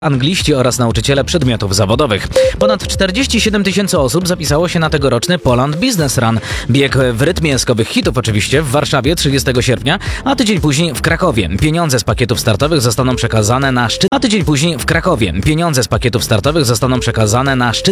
angliści oraz nauczyciele przedmiotów zawodowych. Ponad 47 tysięcy osób zapisało się na tegoroczny Poland Business Run. Bieg w rytmie skowych hitów oczywiście w Warszawie 30 sierpnia, a tydzień później w Krakowie. Pieniądze z pakietów startowych zostaną przekazane na szczyt